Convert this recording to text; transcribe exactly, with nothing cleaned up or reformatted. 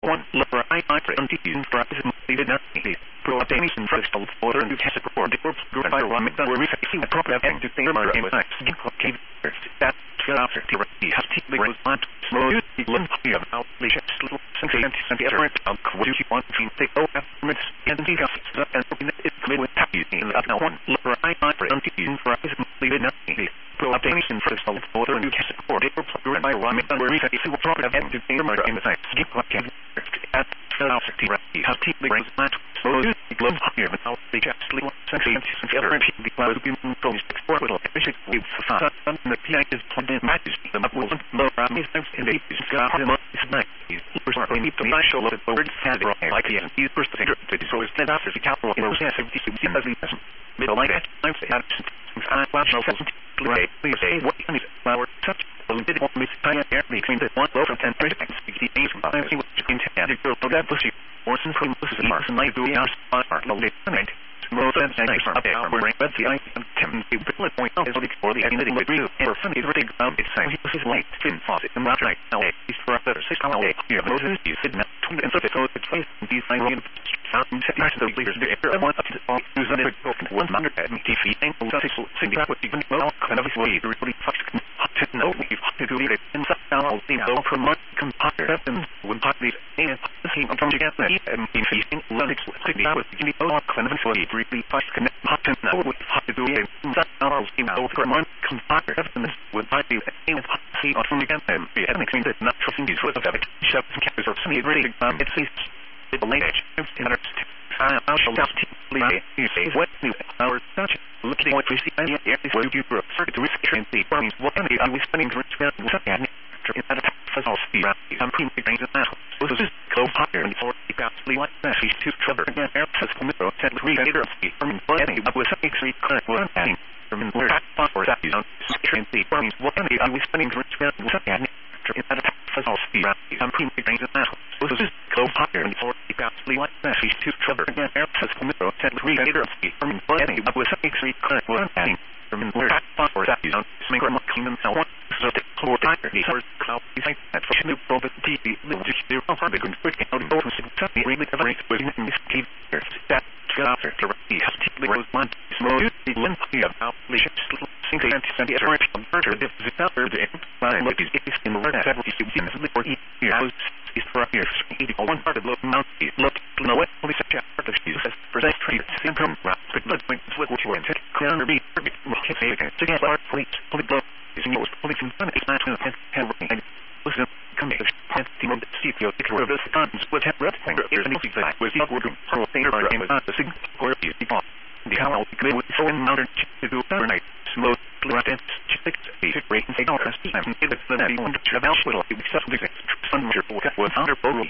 one lower I I for anti-fusion for this did not be pro-attention for the water and test for the corpse group by one mcdon where we see the proper and to say murder in the next cave that after the rest has to be was on slow you learn here about the little sentient and the other what you want to take over minutes and the gas and it's made with happy in that one lower I I for anti-fusion for this did not be pro-attention for the water and test for the corpse group by one mcdon where we see the proper and to say murder in the next cave at after the rest has to be was on slow you learn here about the little sentient and the other the cloud will be from for little efficient with the the P I is planned matches the was no ramis in the got them is nice for sorry need to be show the word had like the is first figure to so is that after the capital in seventy-six middle like that I'm saying I watch no please say what is our touch a little bit more miss time air between the one over ten percent sixty days from I think what you can tell you go that was you or some from this is Mars and I do our part no late night most of the nice up there we're but the I can the bullet point is for the anything with you for funny really ground it's saying this is light fin faucet and right now is for a better six hour here Moses you said not and so it's so it's place these I mean sound set the leaders there I want to use another one hundred T V and so sing that with even well kind of way really fucks to know if to do it in some now the go from much computer and would possibly and the same from together and in facing Linux with the with the all kind of for briefly fast connect to know what to do it in some now the go from much computer and would possibly and see on from again and be an explain that not trusting these with of it shops and cameras or some really it's the language I shall just you say what new our such looking what we see and yet is what you prefer to risk and see what what can I was spending to risk and in that for all speed I'm pretty big things that this is go higher and for the absolutely like that she's too trouble again air system so ten three later from planning up with actually current one adding from where for that you don't and see what can I was spending to risk and in that for all speed I'm pretty big things that this is go higher and for the absolutely like that she's too trouble again air system so ten three later from planning up with actually current one adding from where for that you don't make them clean themselves so the core tiger the first cloud is like that for new profit T V little just there are big and quick out of those something really covering with in this cave that after the has typically was one small the length of how the little single anti from further the other the line with is in the word several in the for years is for years one part of look mount look no what only such a part of Jesus for that trade income but but point what you want to clear be to get our fleet fully blow is in most fully from it's not to have and listen come here and team of the C P O take care of this funds with have red finger is anything that with the word pro finger and the sig or the the how will be with so another to do overnight slow let it six eight break and say no and it's the one to travel will be accepted sun was under